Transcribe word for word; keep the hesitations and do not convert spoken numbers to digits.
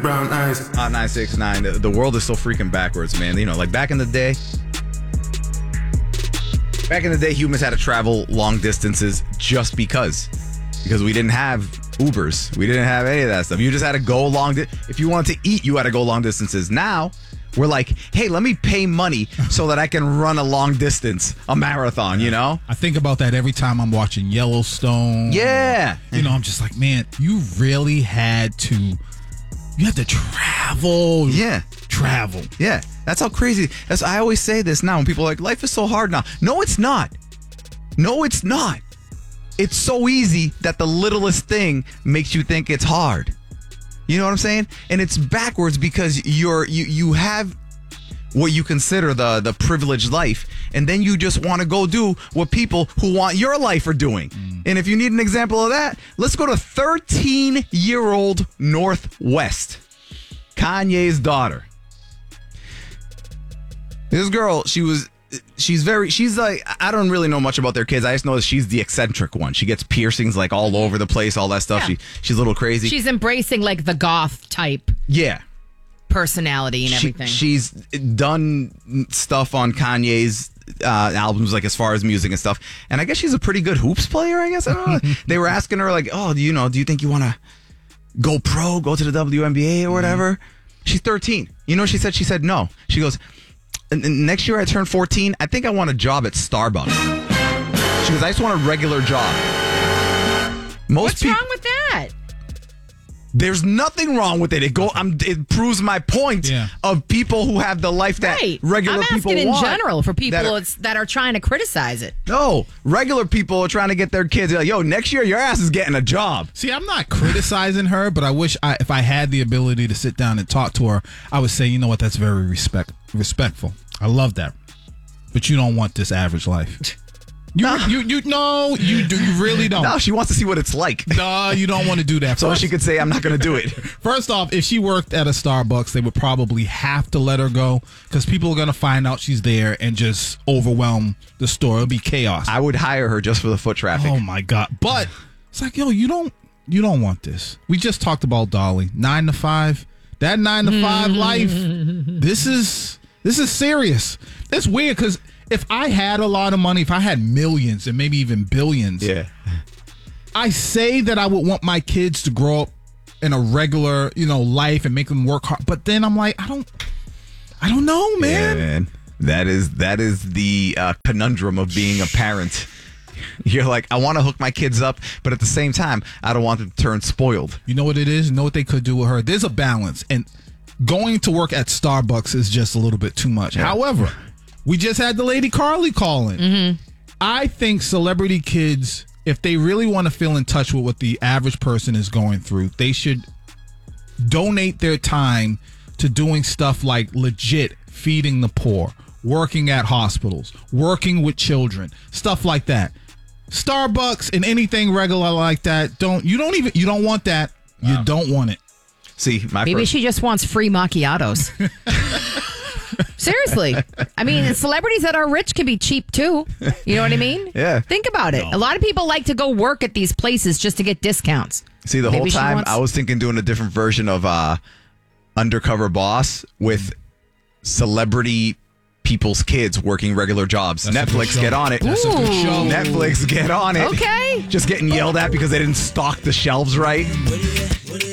brown eyes. Hot nine six nine. The, the world is so freaking backwards, man. You know, like back in the day, back in the day, humans had to travel long distances just because. Because we didn't have Ubers. We didn't have any of that stuff. You just had to go long. Di- if you wanted to eat, you had to go long distances. Now, we're like, hey, let me pay money so that I can run a long distance, a marathon, you know? I think about that every time I'm watching Yellowstone. Yeah. You know, I'm just like, man, you really had to, you had to travel. Yeah. Travel. Yeah. That's how crazy. That's, I always say this now when people are like, life is so hard now. No, it's not. No, it's not. It's so easy that the littlest thing makes you think it's hard. You know what I'm saying? And it's backwards because you're you you have what you consider the the privileged life, and then you just want to go do what people who want your life are doing. Mm. And if you need an example of that, let's go to thirteen-year-old Northwest, Kanye's daughter. This girl, she was She's very, she's like, I don't really know much about their kids. I just know that she's the eccentric one. She gets piercings like all over the place, all that stuff. Yeah. She She's a little crazy. She's embracing like the goth type. Yeah. Personality and she, everything. She's done stuff on Kanye's uh, albums, like as far as music and stuff. And I guess she's a pretty good hoops player, I guess. I don't know. They were asking her like, oh, do you know, do you think you want to go pro, go to the W N B A or whatever? Mm-hmm. She's thirteen. You know what she said? She said no. She goes, next year I turn fourteen. I think I want a job at Starbucks. She goes, I just want a regular job. Most What's peop- wrong with that? There's nothing wrong with it. It go. I'm, it proves my point yeah. of people who have the life that right. regular I'm people asking in want. general for people that are, it's, that are trying to criticize it. No, regular people are trying to get their kids. Like, yo, next year your ass is getting a job. See, I'm not criticizing her, but I wish I, if I had the ability to sit down and talk to her, I would say, you know what, that's very respect respectful. I love that, but you don't want this average life. You, no. you, you, no, you do. You really don't. No, she wants to see what it's like. No, you don't want to do that. So First, she could say, I'm not going to do it. First off, if she worked at a Starbucks, they would probably have to let her go because people are going to find out she's there and just overwhelm the store. It'll be chaos. I would hire her just for the foot traffic. Oh my God. But it's like, yo, you don't, you don't want this. We just talked about Dolly. Nine to five. That nine to five life. This is, this is serious. It's weird because if I had a lot of money, if I had millions and maybe even billions, yeah, I say that I would want my kids to grow up in a regular, you know, life and make them work hard. But then I'm like, I don't, I don't know, man. Yeah, man. That is that is the uh, conundrum of being a parent. You're like, I want to hook my kids up, but at the same time, I don't want them to turn spoiled. You know what it is? You know what they could do with her? There's a balance, and going to work at Starbucks is just a little bit too much. Yeah. However, we just had the lady Carly calling. Mm-hmm. I think celebrity kids, if they really want to feel in touch with what the average person is going through, they should donate their time to doing stuff like legit feeding the poor, working at hospitals, working with children, stuff like that. Starbucks and anything regular like that, don't you don't even you don't want that. Wow. You don't want it. See, my maybe first- she just wants free macchiatos. Seriously. I mean, celebrities that are rich can be cheap too. You know what I mean? Yeah. Think about it. No. A lot of people like to go work at these places just to get discounts. See, the Maybe whole time wants- I was thinking doing a different version of uh, Undercover Boss with celebrity people's kids working regular jobs. That's Netflix, get on it. That's a good show. Netflix, get on it. Okay. Just getting yelled at because they didn't stock the shelves right.